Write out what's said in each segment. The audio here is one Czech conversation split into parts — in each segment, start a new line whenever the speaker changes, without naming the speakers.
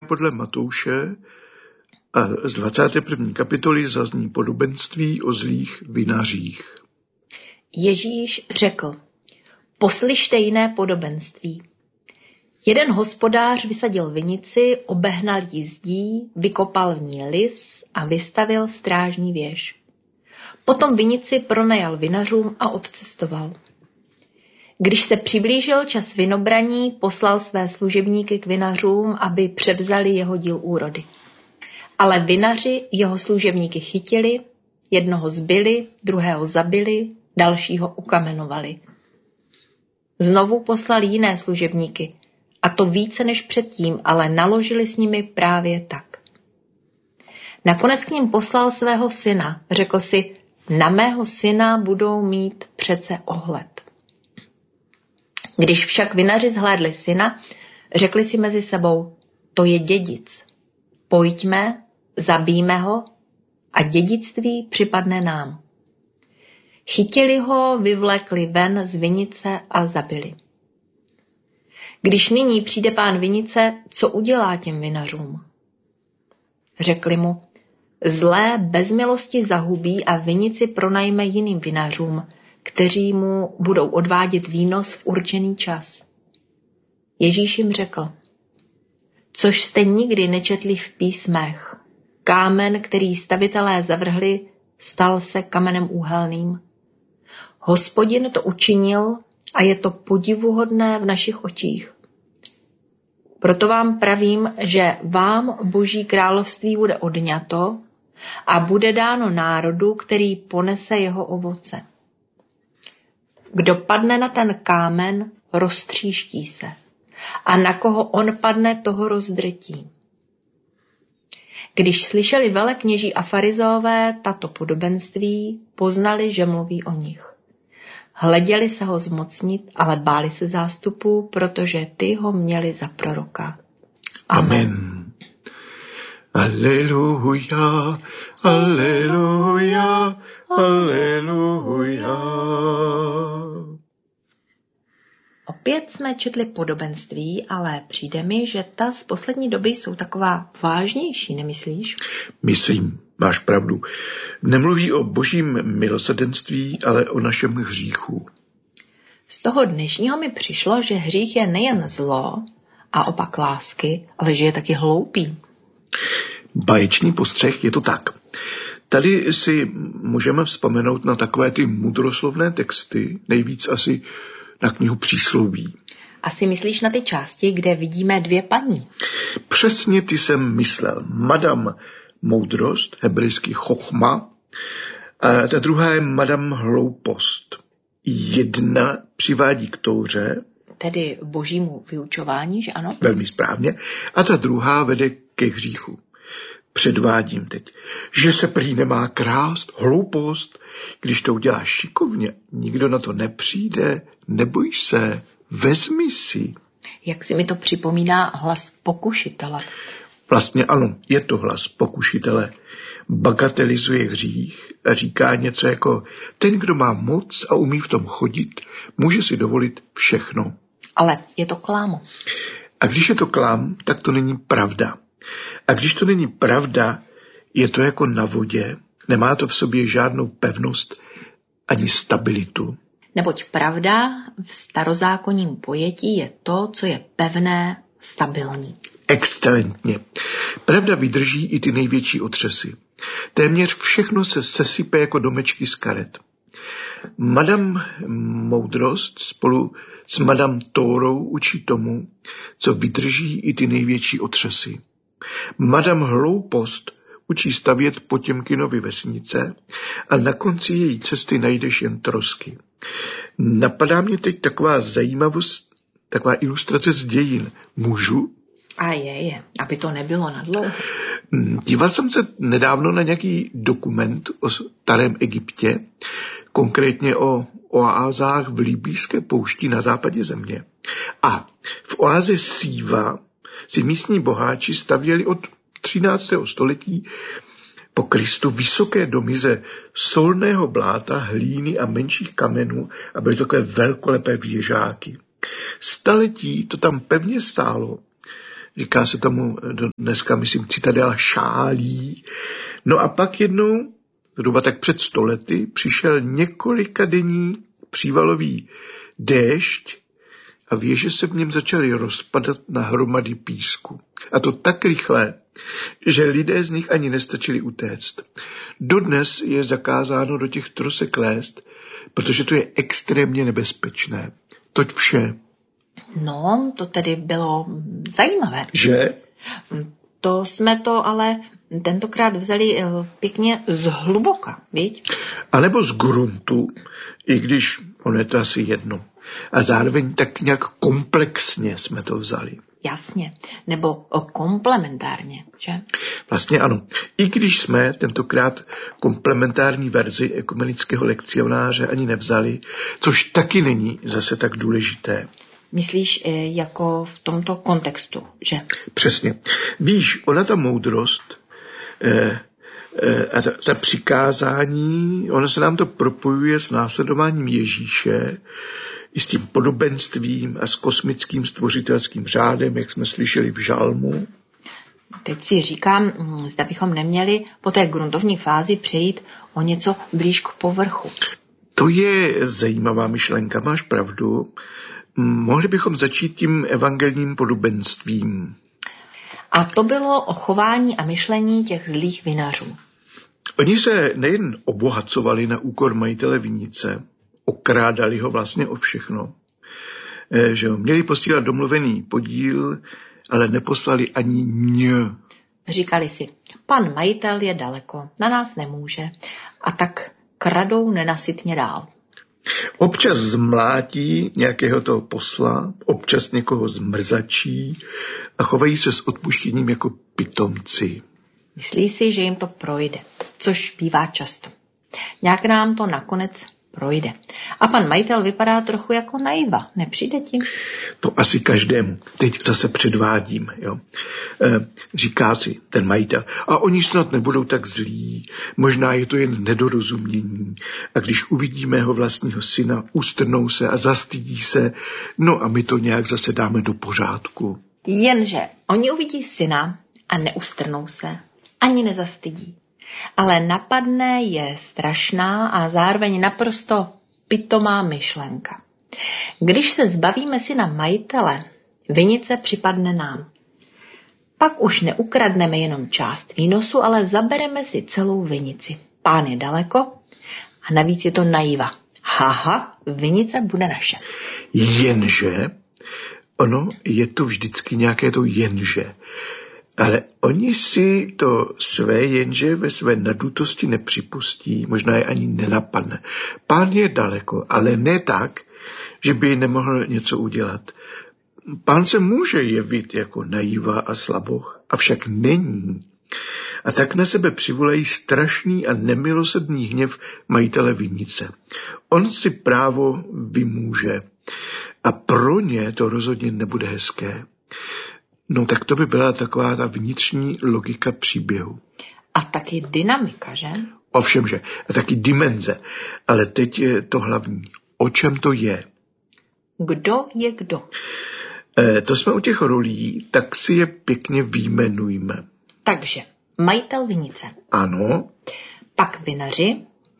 podle Matouše a z 21. kapitoly zazní podobenství o zlých vinařích.
Ježíš řekl: Poslyšte jiné podobenství. Jeden hospodář vysadil vinici, obehnal ji zdí, vykopal v ní lis a vystavil strážní věž. Potom vinici pronajal vinařům a odcestoval. Když se přiblížil čas vinobraní, poslal své služebníky k vinařům, aby převzali jeho díl úrody. Ale vinaři jeho služebníky chytili, jednoho zbili, druhého zabili, dalšího ukamenovali. Znovu poslal jiné služebníky, a to více než předtím, ale naložili s nimi právě tak. Nakonec k nim poslal svého syna, řekl si: na mého syna budou mít přece ohled. Když však vinaři zhlédli syna, řekli si mezi sebou: to je dědic. Pojďme, zabijme ho a dědictví připadne nám. Chytili ho, vyvlekli ven z vinice a zabili. Když nyní přijde pán vinice, co udělá těm vinařům? Řekli mu: zlé bez milosti zahubí a vinici pronajme jiným vinařům, kteří mu budou odvádět výnos v určený čas. Ježíš jim řekl: což jste nikdy nečetli v písmech, kámen, který stavitelé zavrhli, stal se kamenem úhelným. Hospodin to učinil a je to podivuhodné v našich očích. Proto vám pravím, že vám Boží království bude odňato a bude dáno národu, který ponese jeho ovoce. Kdo padne na ten kámen, roztříští se, a na koho on padne, toho rozdrtí. Když slyšeli velekněží a farizeové tato podobenství, poznali, že mluví o nich. Hleděli se ho zmocnit, ale báli se zástupu, protože ty ho měli za proroka.
Amen. Aleluja, aleluja, aleluja.
Opět jsme četli podobenství, ale přijde mi, že ta z poslední doby jsou taková vážnější, nemyslíš?
Myslím, máš pravdu. Nemluví o božím milosrdenství, ale o našem hříchu.
Z toho dnešního mi přišlo, že hřích je nejen zlo a opak lásky, ale že je taky hloupý.
Báječný postřeh, je to tak. Tady si můžeme vzpomenout na takové ty mudroslovné texty, nejvíc asi na knihu Přísloví.
Asi myslíš na ty části, kde vidíme dvě paní?
Přesně ty jsem myslel. Madame Moudrost, hebrejský chochma, a ta druhá je Madame Hloupost. Jedna přivádí k touře,
tedy božímu vyučování, že ano?
Velmi správně. A ta druhá vede ke hříchu. Předvádím teď, že se prý nemá krást, hloupost, když to uděláš šikovně, nikdo na to nepřijde, nebojíš se, vezmi si.
Jak si mi to připomíná hlas pokušitele.
Vlastně ano, je to hlas pokušitele. Bagatelizuje hřích a říká něco jako: ten, kdo má moc a umí v tom chodit, může si dovolit všechno.
Ale je to klámo.
A když je to klám, tak to není pravda. A když to není pravda, je to jako na vodě, nemá to v sobě žádnou pevnost ani stabilitu.
Neboť pravda v starozákonním pojetí je to, co je pevné, stabilní.
Excelentně. Pravda vydrží i ty největší otřesy. Téměř všechno se sesype jako domečky z karet. Madame Moudrost spolu s Madame Tórou učí tomu, co vydrží i ty největší otřesy. Madame Hloupost učí stavět Potěmkinovy vesnice a na konci její cesty najdeš jen trosky. Napadá mě teď taková zajímavost, taková ilustrace z dějin. Můžu?
A je, aby to nebylo nadlouho.
Díval jsem se nedávno na nějaký dokument o starém Egyptě, konkrétně o oázách v libýské poušti na západě země. A v oáze Síva si místní boháči stavěli od 13. století po Kristu vysoké domy ze solného bláta, hlíny a menších kamenů a byly takové velkolepé věžáky. Staletí to tam pevně stálo říká se tomu dneska, myslím, citadela šálí. No a pak jednou, zhruba tak před 100 lety, přišel několikadenní přívalový déšť a věže se v něm začaly rozpadat na hromady písku. A to tak rychle, že lidé z nich ani nestačili utéct. Dodnes je zakázáno do těch trosek lézt, protože to je extrémně nebezpečné. Toť vše.
No, to tedy bylo zajímavé.
Že?
To jsme to ale tentokrát vzali pěkně zhluboka, viď?
A nebo z gruntu, i když ono je to asi jedno. A zároveň tak nějak komplexně jsme to vzali.
Jasně, nebo komplementárně, že?
Vlastně ano. I když jsme tentokrát komplementární verzi ekumenického lekcionáře ani nevzali, což taky není zase tak důležité.
Myslíš jako v tomto kontextu, že?
Přesně. Víš, ona ta moudrost a ta přikázání, ono se nám to propojuje s následováním Ježíše, i s tím podobenstvím a s kosmickým stvořitelským řádem, jak jsme slyšeli v žalmu.
Teď si říkám, zda bychom neměli po té gruntovní fázi přejít o něco blíž k povrchu.
To je zajímavá myšlenka, máš pravdu. Mohli bychom začít tím evangelním podobenstvím.
A to bylo o chování a myšlení těch zlých vinařů.
Oni se nejen obohacovali na úkor majitele vinice, okrádali ho vlastně o všechno, že měli posílat domluvený podíl, ale neposlali ani ň.
Říkali si, pan majitel je daleko, na nás nemůže, a tak kradou nenasytně dál.
Občas zmlátí nějakého toho posla, občas někoho zmrzačí a chovají se s odpuštěním jako pitomci.
Myslí si, že jim to projde, což bývá často. Nějak nám to nakonec projde. A pan majitel vypadá trochu jako naiva, nepřijde ti?
To asi každému. Teď zase předvádím. Jo. Říká si ten majitel. A oni snad nebudou tak zlí. Možná je to jen nedorozumění. A když uvidí mého vlastního syna, ustrnou se a zastydí se. No a my to nějak zase dáme do pořádku.
Jenže oni uvidí syna a neustrnou se. Ani nezastydí. Ale napadne je strašná a zároveň naprosto pitomá myšlenka. Když se zbavíme syna majitele, vinice připadne nám. Pak už neukradneme jenom část výnosu, ale zabereme si celou vinici. Pán je daleko a navíc je to naiva. Haha, vinice bude naše.
Jenže, ono je to vždycky nějaké to jenže. Ale oni si to své jenže ve své nadutosti nepřipustí, možná je ani nenapadne. Pán je daleko, ale ne tak, že by nemohl něco udělat. Pán se může jevit jako naiva a slaboch, avšak není. A tak na sebe přivolají strašný a nemilosrdný hněv majitele vinice. On si právo vymůže a pro ně to rozhodně nebude hezké. No tak to by byla taková ta vnitřní logika příběhu.
A taky dynamika, že?
Ovšemže. A taky dimenze. Ale teď je to hlavní. O čem to je?
Kdo je kdo?
To jsme u těch rolí, tak si je pěkně vyjmenujme.
Takže majitel vinice.
Ano.
Pak vinaři,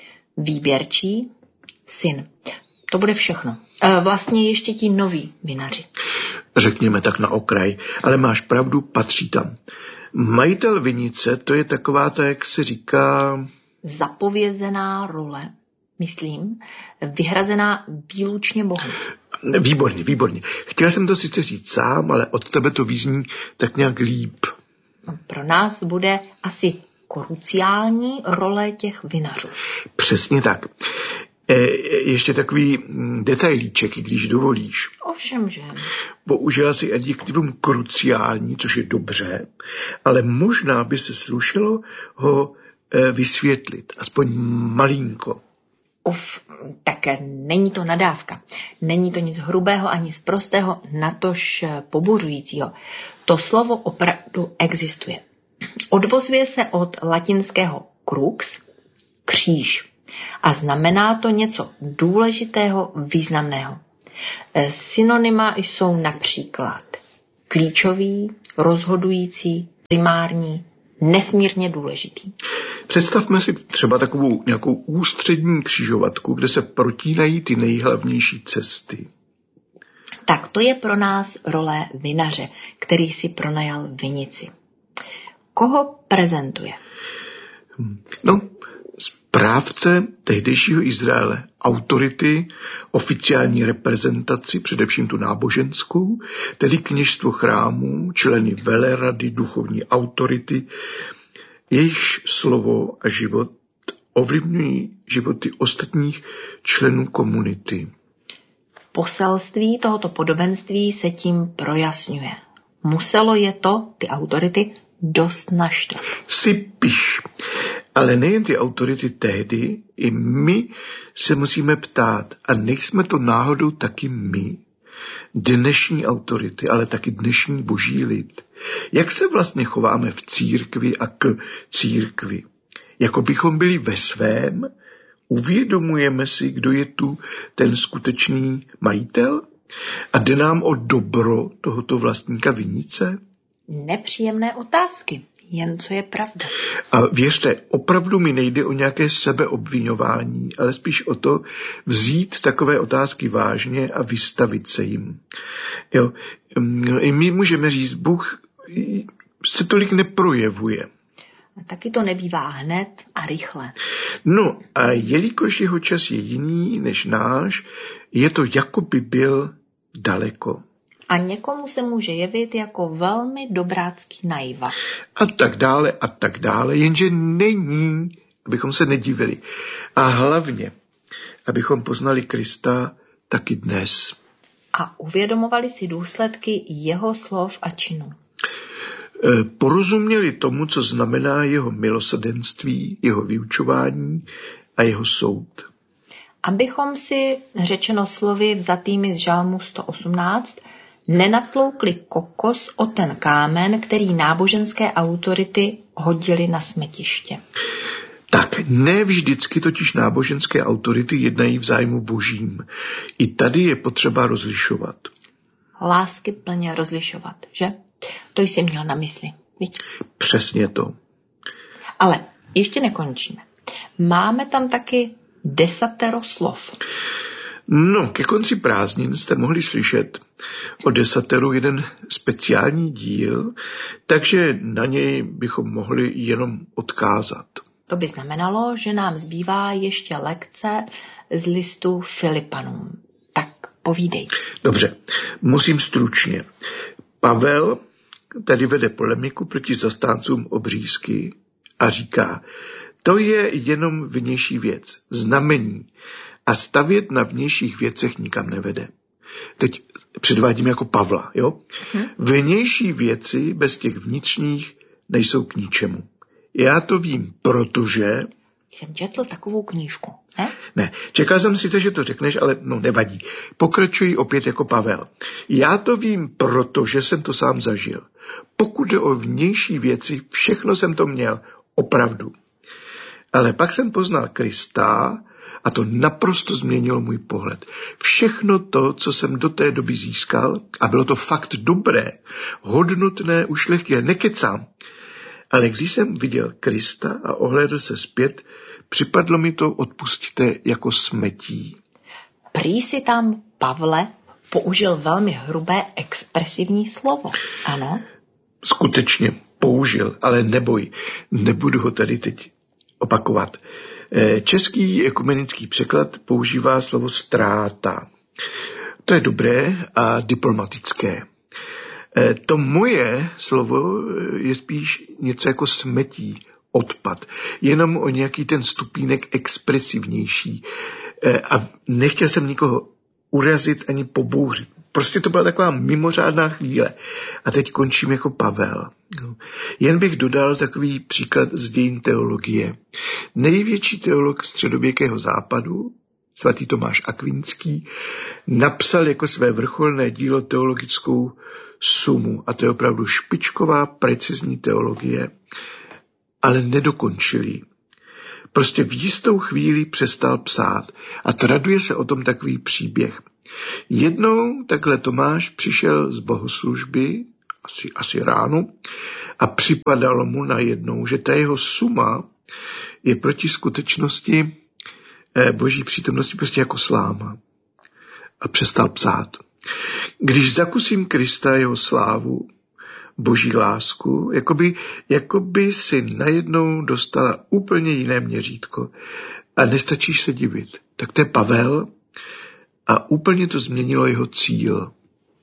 výběrčí, syn. To bude všechno. Vlastně ještě ti noví vinaři.
Řekněme tak na okraj, ale máš pravdu, patří tam. Majitel vinice, to je taková ta, jak se říká...
Zapovězená role, myslím, vyhrazená výlučně Bohu.
Výborně. Chtěl jsem to sice říct sám, ale od tebe to vyzní tak nějak líp.
Pro nás bude asi kruciální role těch vinařů.
Přesně tak. Ještě takový detailíček, když dovolíš.
Ovšemže.
Použila si adjektivum kruciální, což je dobře, ale možná by se slušelo ho vysvětlit, aspoň malinko.
Tak není to nadávka. Není to nic hrubého ani sprostého, natož pobuřujícího. To slovo opravdu existuje. Odvozuje se od latinského crux, kříž. A znamená to něco důležitého, významného. Synonyma jsou například klíčový, rozhodující, primární, nesmírně důležitý.
Představme si třeba takovou nějakou ústřední křižovatku, kde se protínají ty nejhlavnější cesty.
Tak to je pro nás role vinaře, který si pronajal vinici. Koho prezentuje?
No, správce tehdejšího Izraele, autority, oficiální reprezentaci, především tu náboženskou, tedy kněžstvo chrámů, členy velerady, duchovní autority, jejichž slovo a život ovlivňují životy ostatních členů komunity.
Poselství tohoto podobenství se tím projasňuje. Muselo je to, ty autority, dost naštvat.
Si píš. Ale nejen ty autority tehdy, i my se musíme ptát, a nejsme to náhodou taky my, dnešní autority, ale taky dnešní boží lid. Jak se vlastně chováme v církvi a k církvi? Jako bychom byli ve svém? Uvědomujeme si, kdo je tu ten skutečný majitel? A jde nám o dobro tohoto vlastníka vinice?
Nepříjemné otázky, jen co je pravda.
A věřte, opravdu mi nejde o nějaké sebeobviňování, ale spíš o to vzít takové otázky vážně a vystavit se jim. Jo, my můžeme říct, Bůh se tolik neprojevuje.
Taky to nebývá hned a rychle.
No a jelikož jeho čas je jiný než náš, je to jako by byl daleko.
A někomu se může jevit jako velmi dobrácký naiva.
A tak dále, jenže není, abychom se nedivili. A hlavně, abychom poznali Krista taky dnes.
A uvědomovali si důsledky jeho slov a činů.
Porozuměli tomu, co znamená jeho milosrdenství, jeho vyučování a jeho soud.
Abychom si, řečeno slovy vzatými z Žalmu 118, nenatloukli kokos o ten kámen, který náboženské autority hodili na smetiště.
Tak, ne vždycky totiž náboženské autority jednají v zájmu božím. I tady je potřeba rozlišovat.
Lásky plně rozlišovat, že? To jsi měl na mysli, viď?
Přesně to.
Ale ještě nekončíme. Máme tam taky 10 slov.
No, ke konci prázdnin jste mohli slyšet o 10 jeden speciální díl, takže na něj bychom mohli jenom odkázat.
To by znamenalo, že nám zbývá ještě lekce z listu Filipanům. Tak povídej.
Dobře, musím stručně. Pavel tady vede polemiku proti zastáncům obřízky a říká, to je jenom vnější věc, znamení, a stavět na vnějších věcech nikam nevede. Teď předvádím jako Pavla, jo? Vnější věci bez těch vnitřních nejsou k ničemu. Já to vím, protože...
Jsem četl takovou knížku, ne?
Ne, čekal jsem si to, že to řekneš, ale no nevadí. Pokračuji opět jako Pavel. Já to vím, protože jsem to sám zažil. Pokud jde o vnější věci, všechno jsem to měl, opravdu. Ale pak jsem poznal Krista a to naprosto změnilo můj pohled. Všechno to, co jsem do té doby získal, a bylo to fakt dobré, hodnotné, ušlechtilé, nekecám, ale když jsem viděl Krista a ohlédl se zpět, připadlo mi to, odpustíte, jako smetí.
Prý si tam, Pavle, použil velmi hrubé expresivní slovo, ano?
Skutečně použil, ale neboj, nebudu ho tady teď opakovat. Český ekumenický překlad používá slovo ztráta. To je dobré a diplomatické. To moje slovo je spíš něco jako smetí, odpad. Jenom o nějaký ten stupínek expresivnější. A nechtěl jsem nikoho urazit ani pobouřit. Prostě to byla taková mimořádná chvíle. A teď končím jako Pavel. Jen bych dodal takový příklad z dějin teologie. Největší teolog středověkého západu, svatý Tomáš Akvinský, napsal jako své vrcholné dílo teologickou sumu. A to je opravdu špičková, precizní teologie, ale nedokončil ji. Prostě v jistou chvíli přestal psát a traduje se o tom takový příběh. Jednou takhle Tomáš přišel z bohoslužby asi ráno, a připadalo mu najednou, že ta jeho suma je proti skutečnosti boží přítomnosti prostě jako sláma. A přestal psát. Když zakusím Krista, jeho slávu, boží lásku, jakoby si najednou dostala úplně jiné měřítko a nestačíš se divit. Tak to je Pavel a úplně to změnilo jeho cíl.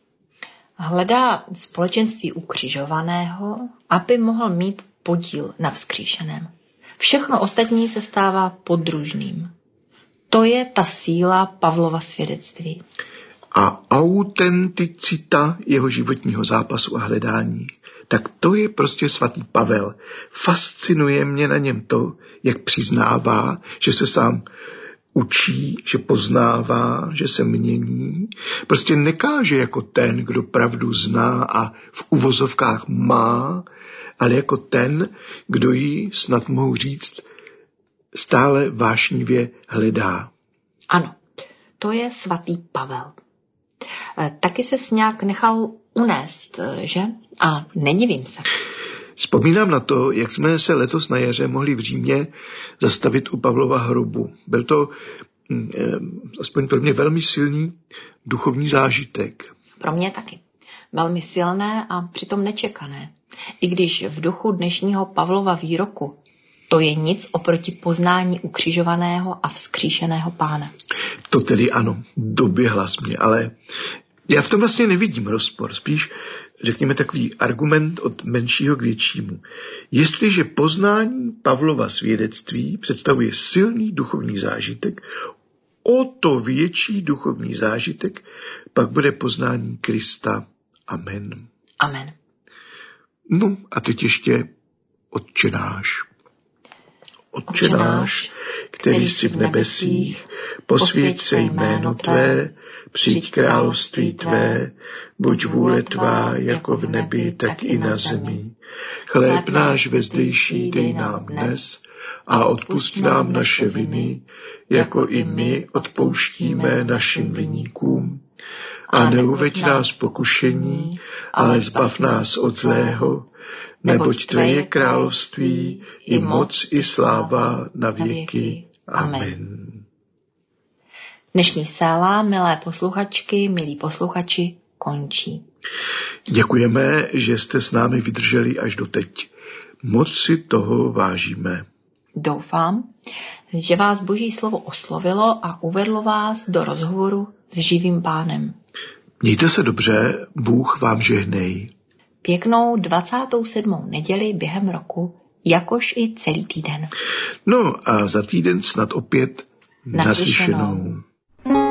Hledá společenství ukřižovaného, aby mohl mít podíl na vzkříšeném. Všechno ostatní se stává podružným. To je ta síla Pavlova svědectví.
A autenticita jeho životního zápasu a hledání. Tak to je prostě svatý Pavel. Fascinuje mě na něm to, jak přiznává, že se sám učí, že poznává, že se mění. Prostě nekáže jako ten, kdo pravdu zná a v uvozovkách má, ale jako ten, kdo ji, snad mohu říct, stále vášnivě hledá.
Ano, to je svatý Pavel. Taky se nějak nechal unést, že? A nedivím se.
Vzpomínám na to, jak jsme se letos na jaře mohli v Římě zastavit u Pavlova hrobu. Byl to aspoň pro mě velmi silný duchovní zážitek.
Pro mě taky. Velmi silné a přitom nečekané. I když v duchu dnešního Pavlova výroku to je nic oproti poznání ukřižovaného a vzkříšeného Pána.
To tedy ano, doběhla jsi mě, ale já v tom vlastně nevidím rozpor, spíš řekněme takový argument od menšího k většímu. Jestliže poznání Pavlova svědectví představuje silný duchovní zážitek, o to větší duchovní zážitek pak bude poznání Krista. Amen.
Amen.
No a teď ještě Otče náš. Otče náš, který jsi v nebesích, posvěť se jméno tvé, přijď království tvé, buď vůle tvá jako v nebi, tak i na zemi. Chléb náš vezdejší dej nám dnes a odpusť nám naše viny, jako i my odpouštíme našim viníkům. A neuveď nás pokušení, ale zbav nás od zlého, neboť tvé je království, i moc, i sláva na věky. Amen.
Dnešní sála, milé posluchačky, milí posluchači, končí.
Děkujeme, že jste s námi vydrželi až doteď. Moc si toho vážíme.
Doufám, že vás Boží slovo oslovilo a uvedlo vás do rozhovoru s živým Pánem.
Mějte se dobře, Bůh vám žehnej.
Pěknou 27. neděli během roku, jakož i celý týden.
No a za týden snad opět naslyšenou.